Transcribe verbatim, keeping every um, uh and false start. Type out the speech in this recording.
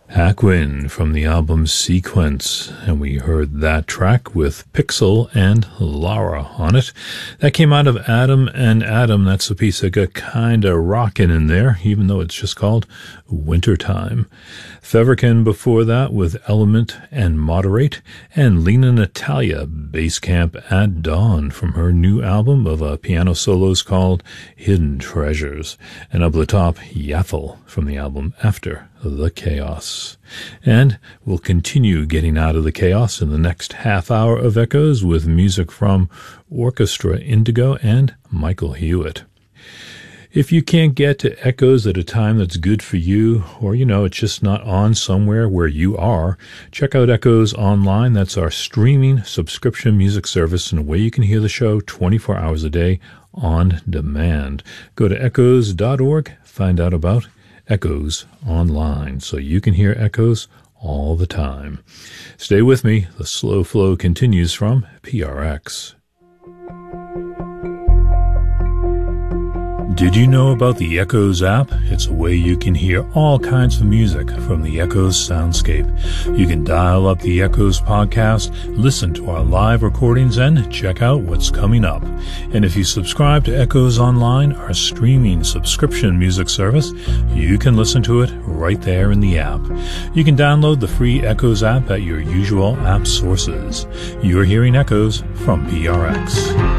Aquin from the album Sequence, and we heard that track with Pixel and Lara on it. That came out of Adam and Adam. That's a piece that got kinda rockin' in there, even though it's just called Wintertime. Feverkin before that with Element and Moderate, and Lena Natalia, Bass Camp at Dawn, from her new album of uh, piano solos called Hidden Treasures. And up the top, Yathel from the album After the Chaos. And we'll continue getting out of the chaos in the next half hour of Echoes with music from Orchestra Indigo and Michael Hewitt. If you can't get to Echoes at a time that's good for you, or, you know, it's just not on somewhere where you are, check out Echoes Online. That's our streaming subscription music service, and a way you can hear the show twenty-four hours a day on demand. Go to echoes dot org, find out about Echoes Online, so you can hear Echoes all the time. Stay with me. The slow flow continues from P R X. Did you know about the Echoes app? It's a way you can hear all kinds of music from the Echoes soundscape. You can dial up the Echoes podcast, listen to our live recordings, and check out what's coming up. And if you subscribe to Echoes Online, our streaming subscription music service, you can listen to it right there in the app. You can download the free Echoes app at your usual app sources. You're hearing Echoes from P R X.